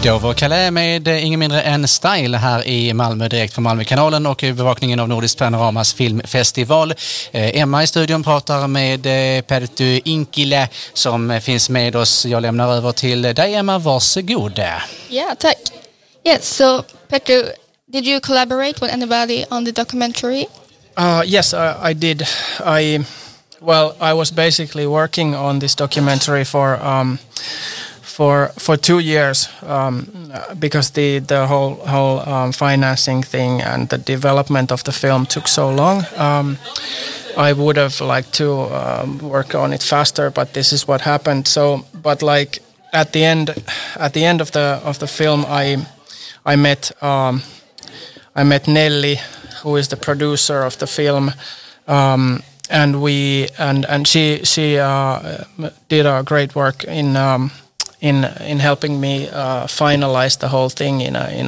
Dover Calais med ingen mindre än Style här i Malmö, direkt från Malmökanalen och bevakningen av Nordisk Panoramas filmfestival. Emma i studion pratar med Perttu Inkilä som finns med oss. Jag lämnar över till dig, Emma, varsågod. Ja, tack. Yes, so Perttu, did you collaborate with anybody on the documentary? Yes, I did. I was basically working on this documentary for 2 years because the whole financing thing and the development of the film took so long. I would have liked to work on it faster, but this is what happened. So, but like at the end of the film, I met Nelly, who is the producer of the film. And she did a great work in helping me finalize the whole thing in